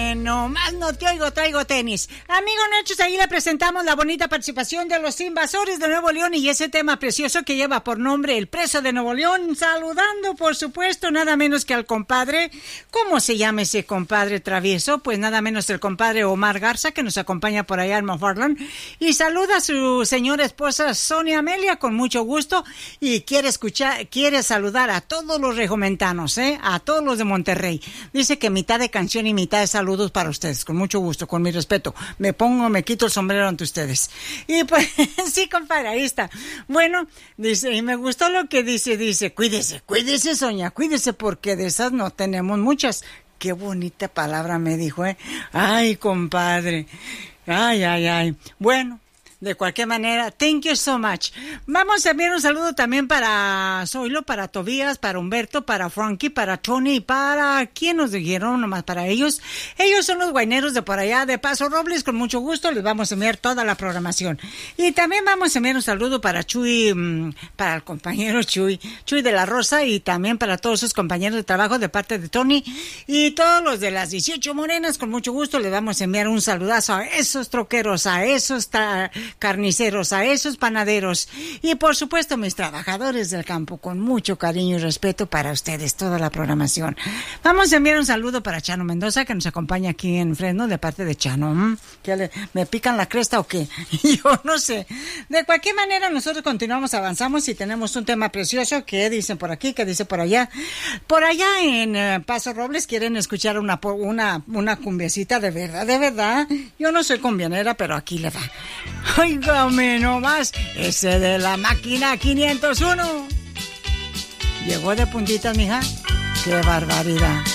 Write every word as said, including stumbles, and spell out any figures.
bueno, más no te oigo, traigo tenis. Amigos nuestros, ahí le presentamos la bonita participación de los Invasores de Nuevo León y ese tema precioso que lleva por nombre El Preso de Nuevo León, saludando, por supuesto, nada menos que al compadre. ¿Cómo se llama ese compadre travieso? Pues nada menos el compadre Omar Garza, que nos acompaña por allá en McFarland, y saluda a su señora esposa Sonia Amelia con mucho gusto, y quiere escuchar, quiere saludar a todos los regiomontanos, ¿eh? A todos los de Monterrey. Dice que mitad de canción y mitad de saludos para ustedes, con mucho gusto, con mi respeto. Me pongo, me quito el sombrero ante ustedes. Y pues, sí, compadre, ahí está. Bueno, dice, y me gustó lo que dice, dice, cuídese, cuídese, Sonia, cuídese, porque de esas no tenemos muchas. Qué bonita palabra me dijo, ¿eh? Ay, compadre. Ay, ay, ay. Bueno. De cualquier manera, thank you so much. Vamos a enviar un saludo también para Zoilo, para Tobías, para Humberto, para Frankie, para Tony y para... ¿Quién nos dijeron? Nomás para ellos. Ellos son los guaineros de por allá de Paso Robles. Con mucho gusto les vamos a enviar toda la programación. Y también vamos a enviar un saludo para Chuy, para el compañero Chuy, Chuy de la Rosa, y también para todos sus compañeros de trabajo de parte de Tony y todos los de las dieciocho Morenas. Con mucho gusto les vamos a enviar un saludazo a esos troqueros, a esos... Ta- carniceros, a esos panaderos y por supuesto mis trabajadores del campo, con mucho cariño y respeto para ustedes, toda la programación. Vamos a enviar un saludo para Chano Mendoza, que nos acompaña aquí en Fresno, de parte de Chano. ¿Mm? ¿Qué le, ¿Me pican la cresta o qué? Yo no sé. De cualquier manera, nosotros continuamos, avanzamos y tenemos un tema precioso que dicen por aquí, que dice por allá. Por allá en uh, Paso Robles quieren escuchar una, una, una cumbiecita de verdad, de verdad. Yo no soy cumbianera, pero aquí le va. Óigame nomás, ese de la máquina quinientos uno. Llegó de puntitas, mija. Qué barbaridad.